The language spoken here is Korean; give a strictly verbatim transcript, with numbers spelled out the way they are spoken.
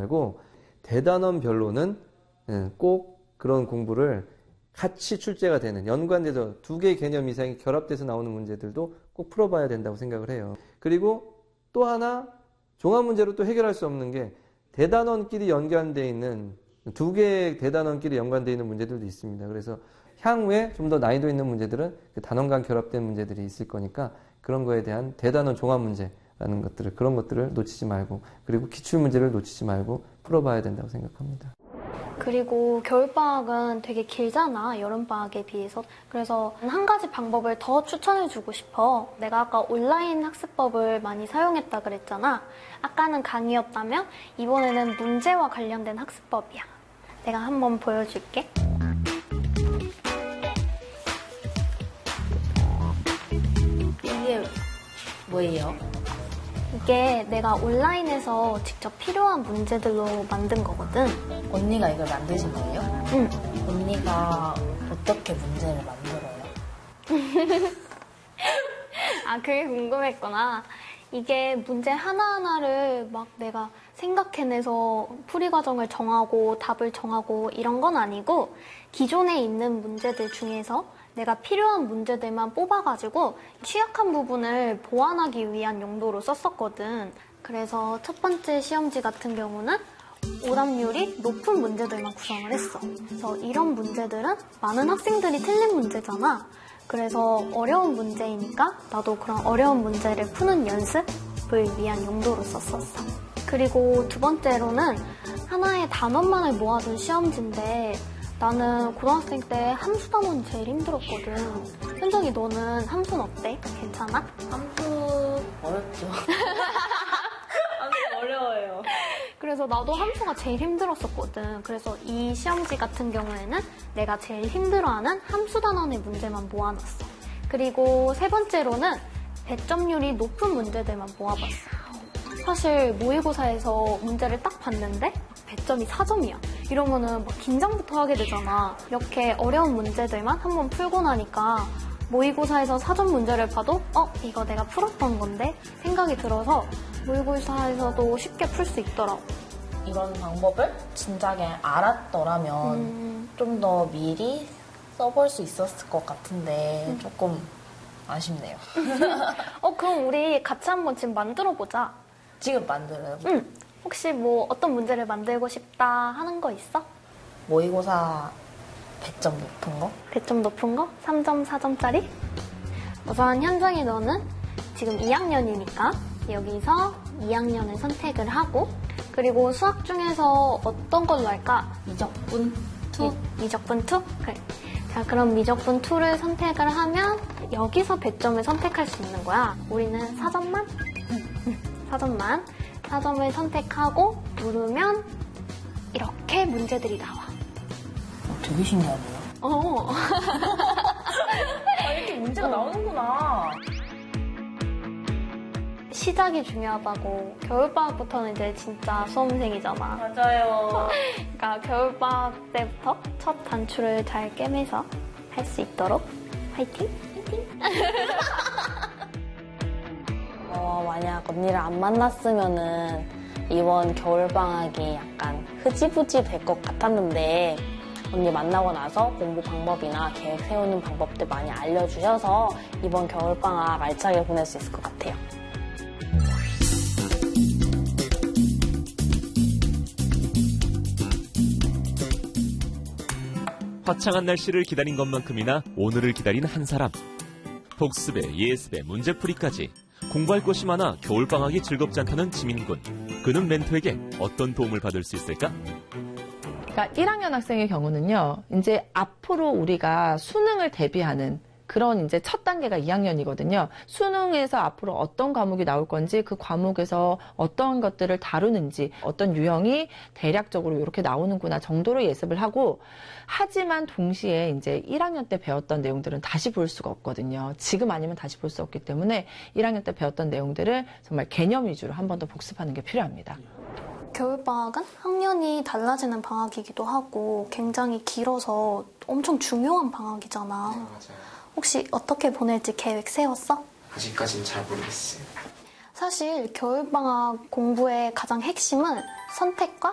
말고 대단원별로는 꼭 그런 공부를 같이 출제가 되는 연관돼서 두 개의 개념 이상이 결합돼서 나오는 문제들도 꼭 풀어봐야 된다고 생각을 해요. 그리고 또 하나 종합 문제로 또 해결할 수 없는 게 대단원끼리 연관되어 있는 두 개의 대단원끼리 연관되어 있는 문제들도 있습니다. 그래서 향후에 좀 더 난이도 있는 문제들은 그 단원간 결합된 문제들이 있을 거니까 그런 거에 대한 대단원 종합 문제라는 것들을 그런 것들을 놓치지 말고 그리고 기출 문제를 놓치지 말고 풀어봐야 된다고 생각합니다. 그리고 겨울방학은 되게 길잖아, 여름방학에 비해서. 그래서 한 가지 방법을 더 추천해주고 싶어. 내가 아까 온라인 학습법을 많이 사용했다 그랬잖아. 아까는 강의였다면 이번에는 문제와 관련된 학습법이야. 내가 한번 보여줄게. 이게 뭐예요? 이게 내가 온라인에서 직접 필요한 문제들로 만든 거거든. 언니가 이걸 만드신 거예요? 응. 언니가 어떻게 문제를 만들어요? 아, 그게 궁금했구나. 이게 문제 하나하나를 막 내가 생각해내서 풀이 과정을 정하고 답을 정하고 이런 건 아니고 기존에 있는 문제들 중에서 내가 필요한 문제들만 뽑아가지고 취약한 부분을 보완하기 위한 용도로 썼었거든. 그래서 첫 번째 시험지 같은 경우는 오답률이 높은 문제들만 구성을 했어. 그래서 이런 문제들은 많은 학생들이 틀린 문제잖아. 그래서 어려운 문제이니까 나도 그런 어려운 문제를 푸는 연습을 위한 용도로 썼었어. 그리고 두 번째로는 하나의 단원만을 모아둔 시험지인데 나는 고등학생 때 함수 단원이 제일 힘들었거든. 현정이 너는 함수는 어때? 괜찮아? 함수 어렵죠. 함수 어려워요. 그래서 나도 함수가 제일 힘들었었거든. 그래서 이 시험지 같은 경우에는 내가 제일 힘들어하는 함수 단원의 문제만 모아놨어. 그리고 세 번째로는 배점률이 높은 문제들만 모아봤어. 사실 모의고사에서 문제를 딱 봤는데 배점이 사 점이야. 이러면은 막 긴장부터 하게 되잖아. 이렇게 어려운 문제들만 한번 풀고 나니까 모의고사에서 사 점 문제를 봐도 어? 이거 내가 풀었던 건데? 생각이 들어서 모의고사에서도 쉽게 풀 수 있더라고. 이런 방법을 진작에 알았더라면 음... 좀 더 미리 써볼 수 있었을 것 같은데 음. 조금 아쉽네요. 어, 그럼 우리 같이 한번 지금 만들어보자. 지금 만들어요? 응. 혹시 뭐 어떤 문제를 만들고 싶다 하는 거 있어? 모의고사 배점 높은 거? 배점 높은 거? 삼 점, 사 점짜리? 우선 현정이 너는 지금 이 학년이니까 여기서 이 학년을 선택을 하고 그리고 수학 중에서 어떤 걸로 할까? 미적분 이, 미적분 이? 그래. 자, 그럼 미적분 이를 선택을 하면 여기서 배점을 선택할 수 있는 거야. 우리는 사 점만? 응. 사 점만. 사 점을 선택하고 누르면 이렇게 문제들이 나와. 어, 되게 신기하네요. 어. 아, 이렇게 문제가 어. 나오는구나. 시작이 중요하다고. 겨울방학부터는 이제 진짜 수험생이잖아. 맞아요. 그러니까 겨울방학 때부터 첫 단추를 잘 꿰매서 할 수 있도록 화이팅! 화이팅! 어, 만약 언니를 안 만났으면은 이번 겨울방학이 약간 흐지부지 될 것 같았는데 언니 만나고 나서 공부 방법이나 계획 세우는 방법들 많이 알려주셔서 이번 겨울방학 알차게 보낼 수 있을 것 같아요. 화창한 날씨를 기다린 것만큼이나 오늘을 기다린 한 사람. 복습에 예습에 문제풀이까지 공부할 것이 많아 겨울방학이 즐겁지 않다는 지민군. 그는 멘토에게 어떤 도움을 받을 수 있을까? 그러니까 일 학년 학생의 경우는요, 이제 앞으로 우리가 수능을 대비하는 그런 이제 첫 단계가 이 학년이거든요. 수능에서 앞으로 어떤 과목이 나올 건지, 그 과목에서 어떤 것들을 다루는지, 어떤 유형이 대략적으로 이렇게 나오는구나 정도로 예습을 하고, 하지만 동시에 이제 일 학년 때 배웠던 내용들은 다시 볼 수가 없거든요. 지금 아니면 다시 볼 수 없기 때문에 일 학년 때 배웠던 내용들을 정말 개념 위주로 한 번 더 복습하는 게 필요합니다. 겨울방학은 학년이 달라지는 방학이기도 하고 굉장히 길어서 엄청 중요한 방학이잖아. 네, 맞아요. 혹시 어떻게 보낼지 계획 세웠어? 아직까지는 잘 모르겠어요. 사실 겨울방학 공부의 가장 핵심은 선택과